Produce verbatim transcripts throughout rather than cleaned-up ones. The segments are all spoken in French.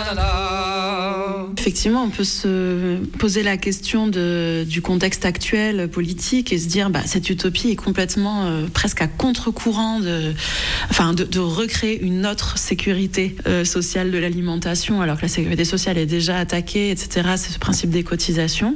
Effectivement, on peut se poser la question de, du contexte actuel politique et se dire bah, cette utopie est complètement euh, presque à contre-courant de, enfin, de, de recréer une autre sécurité euh, sociale de l'alimentation alors que la sécurité sociale est déjà attaquée, et cetera. C'est ce principe des cotisations.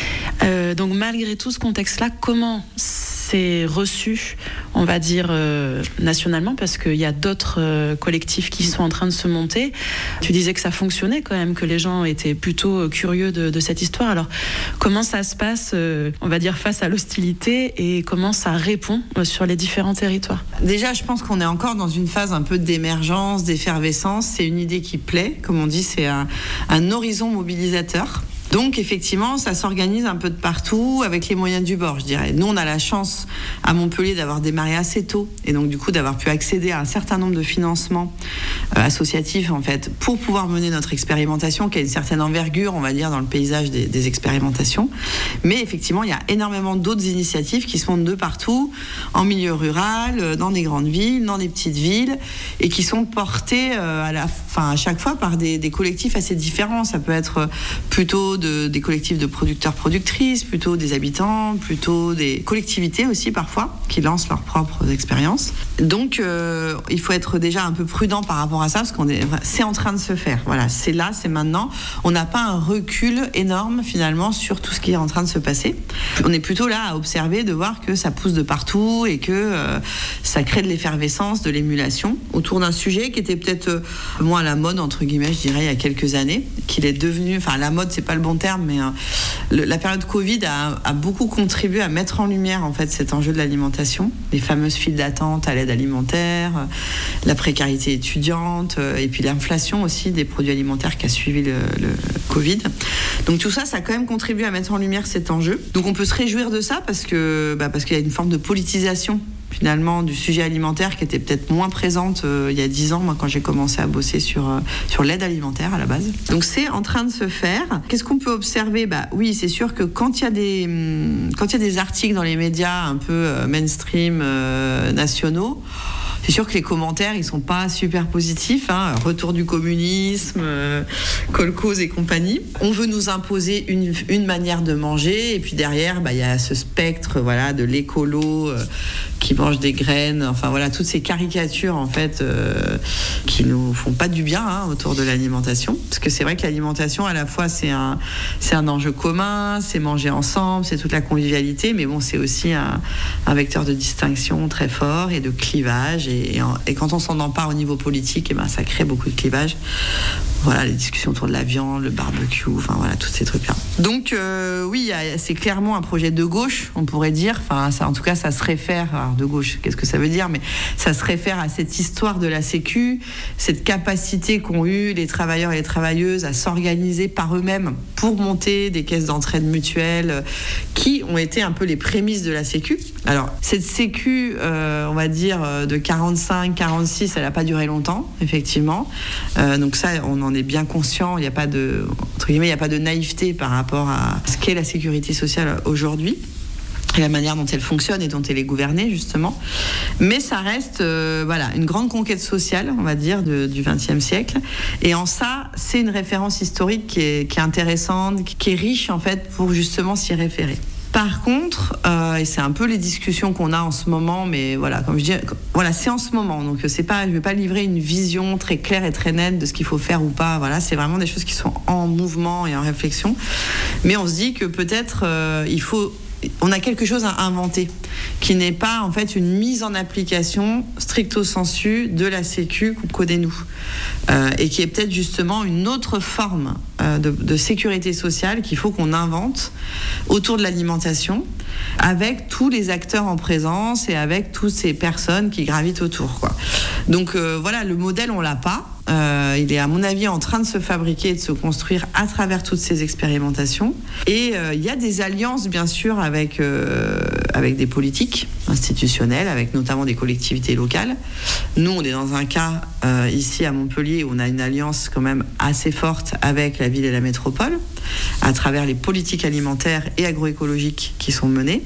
Euh, donc malgré tout ce contexte-là, comment c'est reçu, on va dire, euh, nationalement, parce qu'il y a d'autres euh, collectifs qui sont en train de se monter. Tu disais que ça fonctionnait quand même, que les gens étaient plutôt curieux de, de cette histoire. Alors, comment ça se passe, euh, on va dire, face à l'hostilité et comment ça répond euh, sur les différents territoires ? Déjà, je pense qu'on est encore dans une phase un peu d'émergence, d'effervescence. C'est une idée qui plaît, comme on dit, c'est un, un horizon mobilisateur. Donc effectivement, ça s'organise un peu de partout avec les moyens du bord, je dirais. Nous, on a la chance à Montpellier d'avoir démarré assez tôt et donc du coup d'avoir pu accéder à un certain nombre de financements euh, associatifs en fait pour pouvoir mener notre expérimentation qui a une certaine envergure, on va dire, dans le paysage des, des expérimentations. Mais effectivement, il y a énormément d'autres initiatives qui se montent de partout, en milieu rural, dans des grandes villes, dans des petites villes et qui sont portées euh, à la, enfin, à chaque fois par des, des collectifs assez différents. Ça peut être plutôt De, des collectifs de producteurs-productrices, plutôt des habitants, plutôt des collectivités aussi parfois, qui lancent leurs propres expériences. Donc euh, il faut être déjà un peu prudent par rapport à ça, parce qu'on est, c'est en train de se faire. Voilà, c'est là, c'est maintenant. On n'a pas un recul énorme finalement sur tout ce qui est en train de se passer. On est plutôt là à observer, de voir que ça pousse de partout et que euh, ça crée de l'effervescence, de l'émulation autour d'un sujet qui était peut-être euh, moins à la mode, entre guillemets, je dirais, il y a quelques années, qu'il est devenu, enfin la mode c'est pas le bon terme, mais euh, le, la période Covid a, a beaucoup contribué à mettre en lumière en fait cet enjeu de l'alimentation, les fameuses files d'attente à l'aide alimentaire, euh, la précarité étudiante, euh, et puis l'inflation aussi des produits alimentaires qui a suivi le, le Covid. Donc tout ça, ça a quand même contribué à mettre en lumière cet enjeu. Donc on peut se réjouir de ça parce que bah, parce qu'il y a une forme de politisation finalement du sujet alimentaire qui était peut-être moins présente euh, il y a dix ans, moi quand j'ai commencé à bosser sur, euh, sur l'aide alimentaire à la base. Donc c'est en train de se faire. Qu'est-ce qu'on peut observer ? Bah oui, c'est sûr que quand il y a des, quand il y a des articles dans les médias un peu euh, mainstream euh, nationaux, c'est sûr que les commentaires, ils sont pas super positifs, hein. Retour du communisme, euh, kolkhoz et compagnie. On veut nous imposer une, une manière de manger, et puis derrière, bah, il y a ce spectre, voilà, de l'écolo euh, qui mange des graines. Enfin voilà, toutes ces caricatures en fait euh, qui nous font pas du bien hein, autour de l'alimentation. Parce que c'est vrai que l'alimentation, à la fois, c'est un, c'est un enjeu commun, c'est manger ensemble, c'est toute la convivialité, mais bon, c'est aussi un, un vecteur de distinction très fort et de clivage. Et Et, et quand on s'en empare au niveau politique, et ben ça crée beaucoup de clivages. Voilà, les discussions autour de la viande, le barbecue, enfin voilà, tous ces trucs-là. Donc euh, oui, c'est clairement un projet de gauche, on pourrait dire. Enfin, ça, en tout cas, ça se réfère. Alors de gauche, qu'est-ce que ça veut dire ? Mais ça se réfère à cette histoire de la Sécu, cette capacité qu'ont eu les travailleurs et les travailleuses à s'organiser par eux-mêmes pour monter des caisses d'entraide mutuelles, qui ont été un peu les prémices de la Sécu. Alors cette Sécu, euh, on va dire de quarante-cinq quarante-six, elle n'a pas duré longtemps, effectivement. Euh, donc ça, on en est bien conscient. Il n'y a pas de, entre guillemets, il n'y a pas de naïveté par rapport à ce qu'est la sécurité sociale aujourd'hui, et la manière dont elle fonctionne et dont elle est gouvernée, justement. Mais ça reste euh, voilà, une grande conquête sociale, on va dire, de, du vingtième siècle. Et en ça, c'est une référence historique qui est, qui est intéressante, qui est riche, en fait, pour justement s'y référer. Par contre, euh, et c'est un peu les discussions qu'on a en ce moment, mais voilà, comme je dis, voilà, c'est en ce moment, donc c'est pas, je vais pas livrer une vision très claire et très nette de ce qu'il faut faire ou pas. Voilà, c'est vraiment des choses qui sont en mouvement et en réflexion. Mais on se dit que peut-être euh, il faut, on a quelque chose à inventer, qui n'est pas en fait une mise en application stricto sensu de la Sécu qu'on connaît nous, euh, et qui est peut-être justement une autre forme euh, de, de sécurité sociale qu'il faut qu'on invente autour de l'alimentation, avec tous les acteurs en présence et avec toutes ces personnes qui gravitent autour, quoi. Donc euh, voilà, le modèle on l'a pas. Euh, il est à mon avis en train de se fabriquer et de se construire à travers toutes ces expérimentations. Et euh, il y a des alliances bien sûr avec, euh, avec des politiques, institutionnelle, avec notamment des collectivités locales. Nous, on est dans un cas euh, ici à Montpellier où on a une alliance quand même assez forte avec la ville et la métropole, à travers les politiques alimentaires et agroécologiques qui sont menées.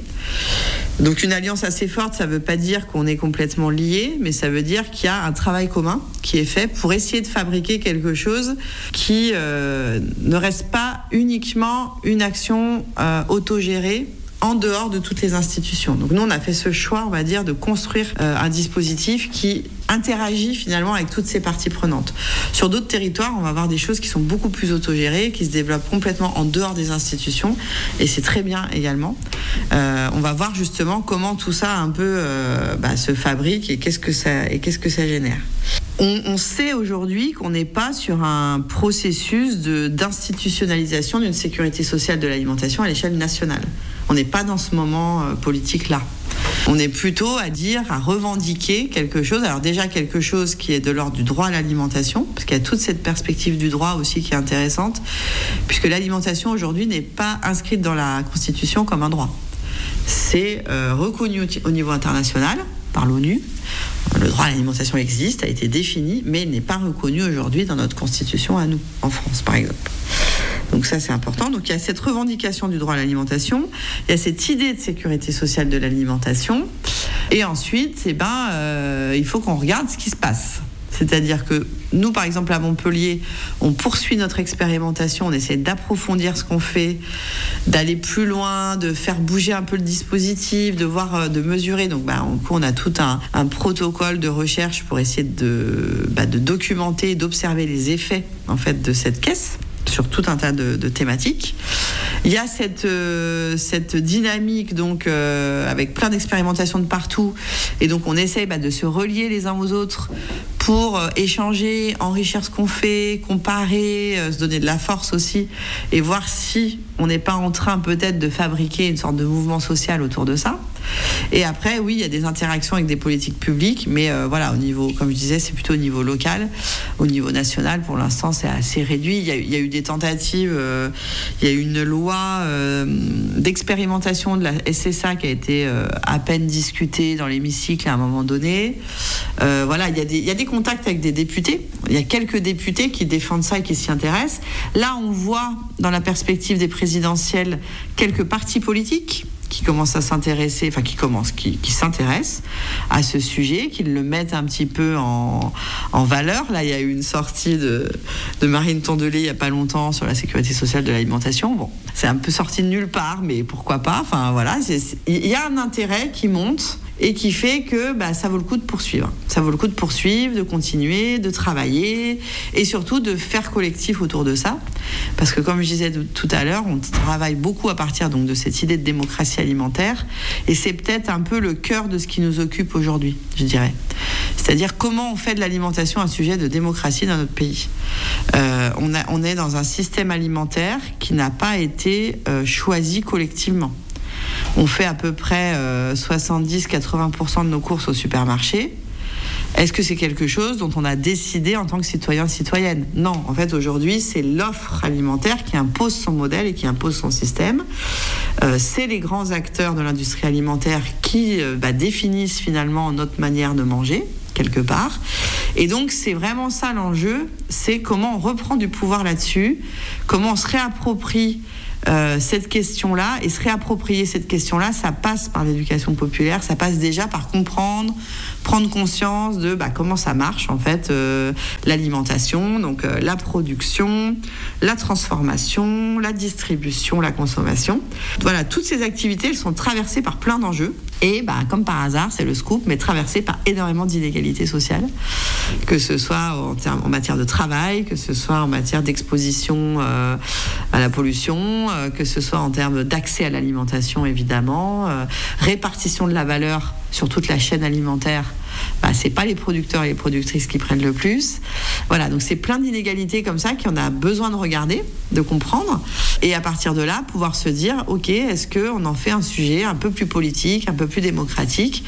Donc une alliance assez forte, ça ne veut pas dire qu'on est complètement liés, mais ça veut dire qu'il y a un travail commun qui est fait pour essayer de fabriquer quelque chose qui euh, ne reste pas uniquement une action euh, autogérée en dehors de toutes les institutions. Donc nous, on a fait ce choix, on va dire, de construire euh, un dispositif qui interagit finalement avec toutes ces parties prenantes. Sur d'autres territoires, on va avoir des choses qui sont beaucoup plus autogérées, qui se développent complètement en dehors des institutions, et c'est très bien également. Euh, on va voir justement comment tout ça un peu euh, bah, se fabrique et qu'est-ce que ça, et qu'est-ce que ça génère. On, on sait aujourd'hui qu'on n'est pas sur un processus de, d'institutionnalisation d'une sécurité sociale de l'alimentation à l'échelle nationale. On n'est pas dans ce moment euh, politique-là. On est plutôt à dire, à revendiquer quelque chose. Alors déjà quelque chose qui est de l'ordre du droit à l'alimentation, parce qu'il y a toute cette perspective du droit aussi qui est intéressante, puisque l'alimentation aujourd'hui n'est pas inscrite dans la Constitution comme un droit. C'est euh, reconnu au niveau international par l'ONU. Le droit à l'alimentation existe, a été défini, mais il n'est pas reconnu aujourd'hui dans notre Constitution à nous, en France par exemple. Donc ça, c'est important. Donc il y a cette revendication du droit à l'alimentation, il y a cette idée de sécurité sociale de l'alimentation, et ensuite, eh ben, euh, il faut qu'on regarde ce qui se passe. C'est-à-dire que nous, par exemple, à Montpellier, on poursuit notre expérimentation, on essaie d'approfondir ce qu'on fait, d'aller plus loin, de faire bouger un peu le dispositif, de voir, de mesurer. Donc, bah, en coup, on a tout un, un protocole de recherche pour essayer de, bah, de documenter, d'observer les effets, en fait, de cette caisse sur tout un tas de, de thématiques. Il y a cette, euh, cette dynamique donc, euh, avec plein d'expérimentations de partout, et donc on essaye bah, de se relier les uns aux autres pour euh, échanger, enrichir ce qu'on fait, comparer, euh, se donner de la force aussi, et voir si on n'est pas en train peut-être de fabriquer une sorte de mouvement social autour de ça. Et après, oui, il y a des interactions avec des politiques publiques, mais euh, voilà, au niveau, comme je disais, c'est plutôt au niveau local. Au niveau national, pour l'instant, c'est assez réduit. Il y a, il y a eu des tentatives, euh, il y a eu une loi euh, d'expérimentation de la S S A qui a été euh, à peine discutée dans l'hémicycle à un moment donné. Euh, voilà, il y a des, il y a des contacts avec des députés. Il y a quelques députés qui défendent ça et qui s'y intéressent. Là, on voit, dans la perspective des présidentielles, quelques partis politiques qui commencent à s'intéresser, enfin qui commencent, qui, qui s'intéressent à ce sujet, qui le mettent un petit peu en, en valeur. Là, il y a eu une sortie de, de Marine Tondelé il n'y a pas longtemps sur la sécurité sociale de l'alimentation. Bon, c'est un peu sorti de nulle part, mais pourquoi pas. Enfin voilà, il y a un intérêt qui monte et qui fait que bah, ça vaut le coup de poursuivre. Ça vaut le coup de poursuivre, de continuer, de travailler et surtout de faire collectif autour de ça. Parce que comme je disais tout à l'heure, on travaille beaucoup à partir donc, de cette idée de démocratie alimentaire, et c'est peut-être un peu le cœur de ce qui nous occupe aujourd'hui, je dirais. C'est-à-dire comment on fait de l'alimentation un sujet de démocratie dans notre pays. Euh, on, a, on est dans un système alimentaire qui n'a pas été euh, choisi collectivement. On fait à peu près euh, soixante-dix à quatre-vingts pour cent de nos courses au supermarché. Est-ce que c'est quelque chose dont on a décidé en tant que citoyen, citoyenne ? Non, en fait aujourd'hui c'est l'offre alimentaire qui impose son modèle et qui impose son système. Euh, c'est les grands acteurs de l'industrie alimentaire qui euh, bah, définissent finalement notre manière de manger, quelque part. Et donc c'est vraiment ça l'enjeu, c'est comment on reprend du pouvoir là-dessus, comment on se réapproprie Euh, cette question-là, et se réapproprier cette question-là, ça passe par l'éducation populaire, ça passe déjà par comprendre, prendre conscience de bah, comment ça marche en fait, euh, l'alimentation, donc euh, la production, la transformation, la distribution, la consommation. Voilà, toutes ces activités, elles sont traversées par plein d'enjeux, et bah, comme par hasard, c'est le scoop, mais traversées par énormément d'inégalités sociales, que ce soit en, termes, en matière de travail, que ce soit en matière d'exposition euh, à la pollution, que ce soit en termes d'accès à l'alimentation évidemment, euh, répartition de la valeur sur toute la chaîne alimentaire, bah, c'est pas les producteurs et les productrices qui prennent le plus. Voilà, donc c'est plein d'inégalités comme ça qu'on a besoin de regarder, de comprendre, et à partir de là, pouvoir se dire, ok, est-ce qu'on en fait un sujet un peu plus politique, un peu plus démocratique,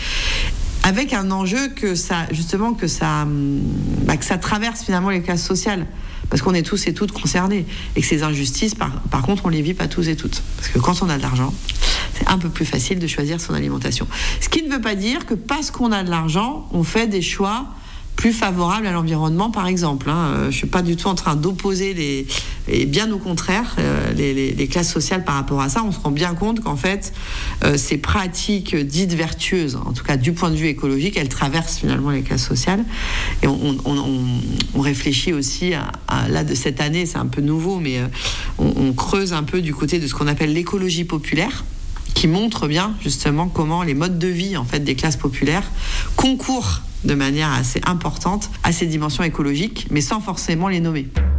avec un enjeu que ça, justement, que ça, bah, que ça traverse finalement les classes sociales. parce qu'on est tous et toutes concernés. Et que ces injustices, par, par contre, on les vit pas tous et toutes. Parce que quand on a de l'argent, c'est un peu plus facile de choisir son alimentation. Ce qui ne veut pas dire que parce qu'on a de l'argent, on fait des choix plus favorables à l'environnement, par exemple. Hein. Je ne suis pas du tout en train d'opposer les... Et bien au contraire, euh, les, les, les classes sociales par rapport à ça, on se rend bien compte qu'en fait, euh, ces pratiques dites vertueuses, en tout cas du point de vue écologique, elles traversent finalement les classes sociales. Et on, on, on, on réfléchit aussi, à, à, là, de cette année, c'est un peu nouveau, mais euh, on, on creuse un peu du côté de ce qu'on appelle l'écologie populaire, qui montre bien justement comment les modes de vie en fait des classes populaires concourent de manière assez importante à ces dimensions écologiques, mais sans forcément les nommer.